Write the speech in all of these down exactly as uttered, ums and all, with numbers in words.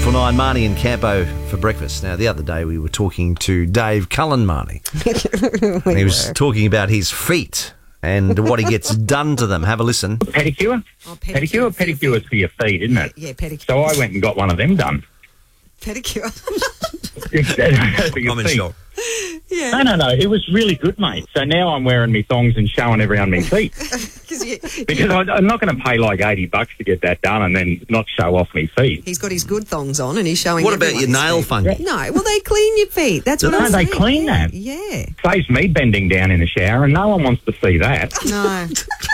four nine, Marnie and Campo for breakfast. Now, the other day we were talking to Dave Cullen, Marnie. we and he was were. talking about his feet and what he gets done to them. Have a listen. Pedicure? Oh, pedicure? Pedicure is for your feet, isn't it? Yeah, pedicure. So I went and got one of them done. Pedicure. For your I'm in feet. shock. yeah. No, no, no. It was really good, mate. So now I'm wearing me thongs and showing everyone my feet. You, Because I, I'm not going to pay like eighty bucks to get that done and then not show off my feet. he's got his good thongs on and he's showing What about everyone your his nail feet. fungi? No, well, they clean your feet. That's what No, I'm they saying. clean yeah. that. Yeah. Saves me bending down in the shower and no one wants to see that. No.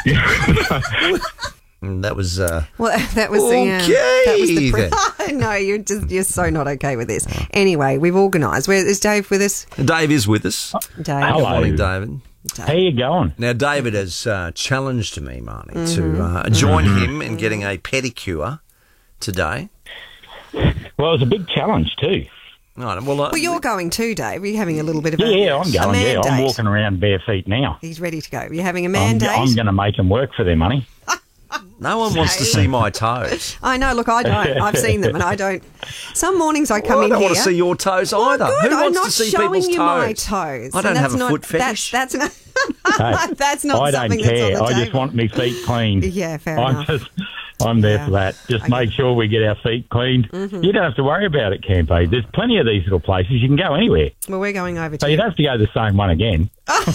And that was... Uh, Well, that was the... Um, Okay, that was the then. pre- no, you're just you're so not okay with this. Anyway, we've organised. Where is Dave with us? Dave is with us. Dave. Hello. Good morning, David. How you going? Now, David has uh, challenged me, Marnie, Mm-hmm. to uh, join him in getting a pedicure today. Well, it was a big challenge too. Right, well, uh, Well, you're going too, Dave. You're having a little bit of a Yeah, I'm a going. Yeah, I'm mandate. walking around bare feet now. He's ready to go. You're having a I'm, mandate. I'm going to make them work for their money. no one wants to see my toes. I know. Look, I don't. I've seen them, and I don't. Some mornings I come Well, I in don't here. want to see your toes Well, either. good. Who I'm wants not to see showing people's you toes? my toes. I don't and have that's a not, foot fetish. That's, that's not. Hey, that's not I something don't care. that's on the I just table. want my feet cleaned. Yeah, fair I'm enough. just, I'm there Yeah. for that. Just Okay. make sure we get our feet cleaned. Mm-hmm. You don't have to worry about it, Campo. There's plenty of these little places. You can go anywhere. Well, we're going over So to you don't have to go to the same one again.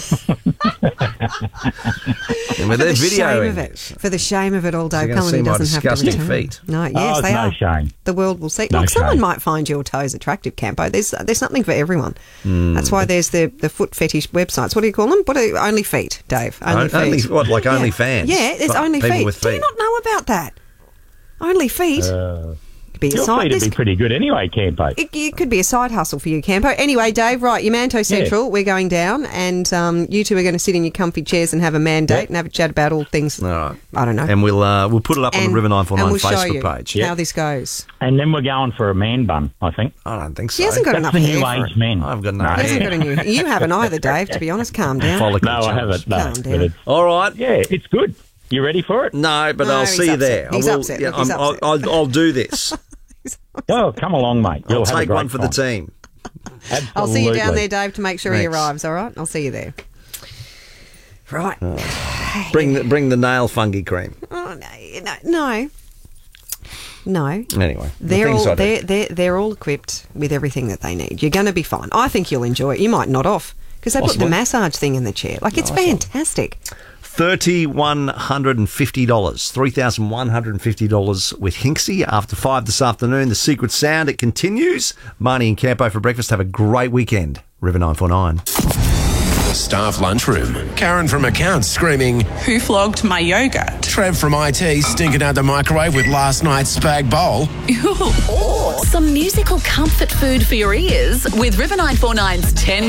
Yeah, but they're for the shame videoing of it. this. For the shame of it all, Dave gonna Cullen, see he my doesn't have to disgusting return. feet. No, yes, oh, they no are. shame. The world will see. No Look, someone shame. might find your toes attractive, Campo. There's there's something for everyone. Hmm. That's why there's the, the foot fetish websites. What do you call them? What are, only feet, Dave. Only On- feet. only- what, like yeah. OnlyFans? Yeah, there's For only people feet. with Do you feet. not know about that? Only feet. Uh, Could be a your side. feet would this- be pretty good anyway, Campo. It, it could be a side hustle for you, Campo. Anyway, Dave, right, you're Manto Central. We're going down, and um, you two are going to sit in your comfy chairs and have a mandate Yep. and have a chat about all things. All right. I don't know. And we'll uh, we'll put it up on And- the River nine four and nine we'll show Facebook you page. how Yeah. this goes. And then we're going for a man bun, I think. I don't think so. He hasn't got That's enough the hair new for age it. men. I've got no No, He hasn't hair. got a new. You haven't either, Dave. To be honest, calm down. Follicle No, I challenge. haven't. No, Calm but down. it's, All right. yeah, it's good. You ready for it? No, but No, I'll he's see you upset. there. He's I will, upset. Yeah, Look, he's I'm- I'll, upset. I'll, I'll do this. Oh, come along, mate. You'll I'll have a take great one for the time. team. Absolutely. I'll see you down there, Dave, to make sure he Thanks. arrives. All right, I'll see you there. Right. Bring the, bring the nail fungi cream. Oh, no, no, no. No. Anyway, the They're things all I do. they're, they're they're all equipped with everything that they need. You're going to be fine. I think you'll enjoy it. You might nod off because they put Possibly. the massage thing in the chair. Like it's fantastic. three thousand one hundred fifty dollars. three thousand one hundred fifty dollars with Hinksy after five this afternoon. The Secret Sound, it continues. Marnie and Campo for breakfast. Have a great weekend. River nine four nine. Staff lunchroom. Karen from accounts screaming. Who flogged my yogurt? Trev from I T stinking out the microwave with last night's spag bowl. Ew. Or some musical comfort food for your ears with River nine four nine's ten